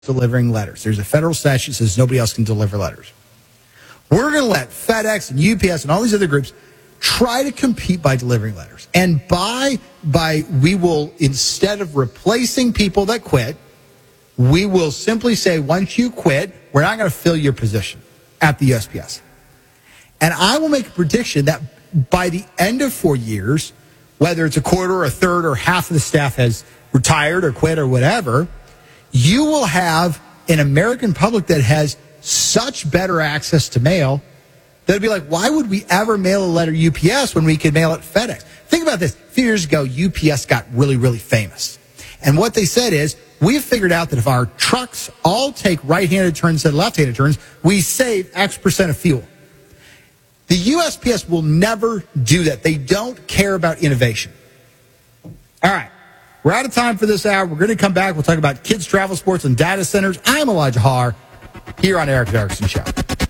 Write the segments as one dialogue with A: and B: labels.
A: delivering letters. There's a federal statute that says nobody else can deliver letters. We're going to let FedEx and UPS and all these other groups try to compete by delivering letters. And we will, instead of replacing people that quit, we will simply say, once you quit, we're not going to fill your position at the USPS. And I will make a prediction that by the end of 4 years, whether it's a quarter or a third or half of the staff has retired or quit or whatever, you will have an American public that has such better access to mail that it'd be like, why would we ever mail a letter UPS when we could mail it FedEx? Think about this. A few years ago, UPS got really, really famous. And what they said is, we've figured out that if our trucks all take right-handed turns instead of left-handed turns, we save X% of fuel. The USPS will never do that. They don't care about innovation. All right. We're out of time for this hour. We're going to come back. We'll talk about kids, travel, sports, and data centers. I'm Elijah Haar here on Eric Erickson Show.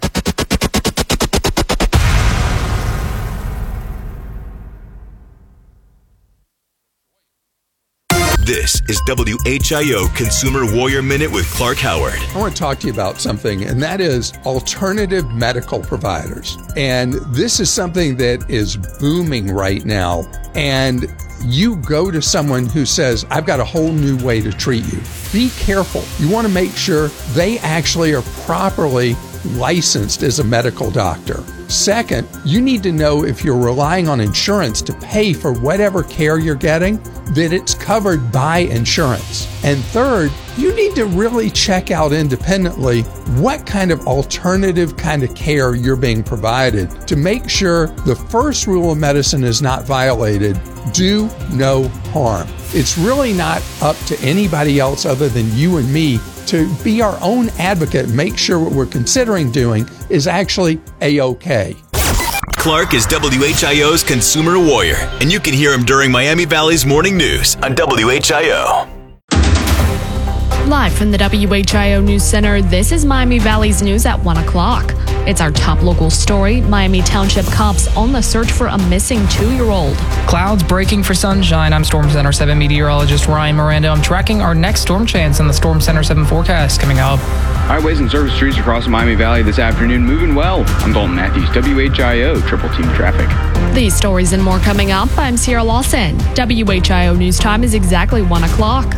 B: This is WHIO Consumer Warrior Minute with Clark Howard.
C: I want to talk to you about something, and that is alternative medical providers. And this is something that is booming right now. And you go to someone who says, I've got a whole new way to treat you. Be careful. You want to make sure they actually are properly licensed as a medical doctor. Second, you need to know if you're relying on insurance to pay for whatever care you're getting, that it's covered by insurance. And third, you need to really check out independently what kind of alternative kind of care you're being provided to make sure the first rule of medicine is not violated. Do no harm. It's really not up to anybody else other than you and me to be our own advocate and make sure what we're considering doing is actually A-OK.
B: Clark is WHIO's Consumer Warrior, and you can hear him during Miami Valley's Morning News on WHIO.
D: Live from the WHIO News Center, this is Miami Valley's news at 1 o'clock. It's our top local story. Miami Township cops on the search for a missing 2-year-old.
E: Clouds breaking for sunshine. I'm Storm Center 7 meteorologist Ryan Miranda. I'm tracking our next storm chance in the Storm Center 7 forecast coming up.
F: Highways and service streets across Miami Valley this afternoon moving well. I'm Dalton Matthews, WHIO Triple Team Traffic.
D: These stories and more coming up. I'm Sierra Lawson. WHIO News Time is exactly 1 o'clock.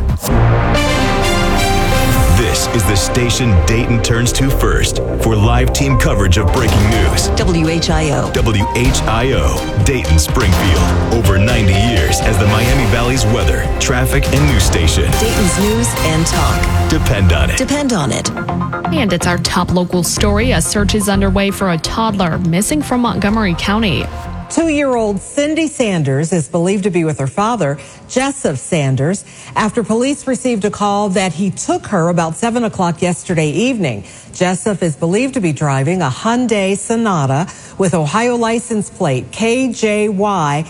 B: This is the station Dayton turns to first for live team coverage of breaking news.
G: WHIO.
B: WHIO, Dayton Springfield. Over 90 years as the Miami Valley's weather, traffic, and news station.
G: Dayton's news and talk.
B: Depend on it.
G: Depend on it.
D: And it's our top local story. A search is underway for a toddler missing from Montgomery County.
H: 2-year-old Cindy Sanders is believed to be with her father, Jessup Sanders, after police received a call that he took her about 7 o'clock yesterday evening. Jessup is believed to be driving a Hyundai Sonata with Ohio license plate KJY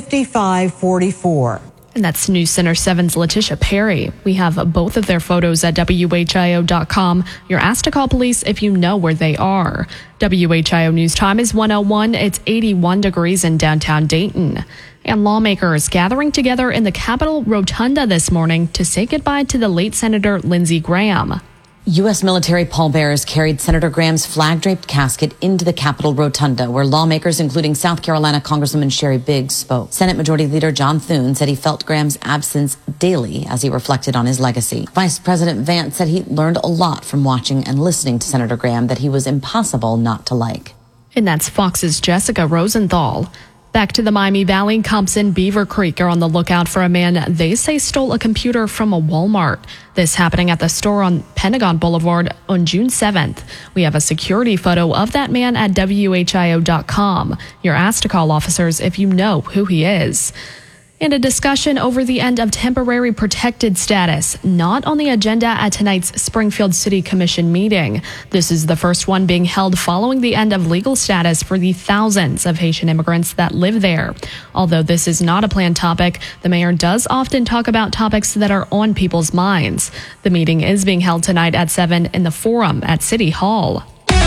H: 5544.
D: And that's News Center 7's Letitia Perry. We have both of their photos at WHIO.com. You're asked to call police if you know where they are. WHIO News Time is 1:01. It's 81 degrees in downtown Dayton. And lawmakers gathering together in the Capitol Rotunda this morning to say goodbye to the late Senator Lindsey Graham.
I: U.S. military pallbearers carried Senator Graham's flag-draped casket into the Capitol Rotunda, where lawmakers, including South Carolina Congresswoman Sherry Biggs, spoke. Senate Majority Leader John Thune said he felt Graham's absence daily as he reflected on his legacy. Vice President Vance said he learned a lot from watching and listening to Senator Graham that he was impossible not to like.
D: And that's Fox's Jessica Rosenthal. Back to the Miami Valley, cops in Beaver Creek are on the lookout for a man they say stole a computer from a Walmart. This happening at the store on Pentagon Boulevard on June 7th. We have a security photo of that man at WHIO.com. You're asked to call officers if you know who he is. And a discussion over the end of temporary protected status, not on the agenda at tonight's Springfield City Commission meeting. This is the first one being held following the end of legal status for the thousands of Haitian immigrants that live there. Although this is not a planned topic, the mayor does often talk about topics that are on people's minds. The meeting is being held tonight at 7 in the Forum at City Hall.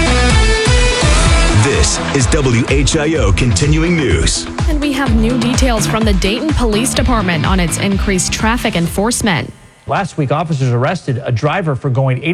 B: This is WHIO Continuing News.
D: And we have new details from the Dayton Police Department on its increased traffic enforcement.
J: Last week, officers arrested a driver for going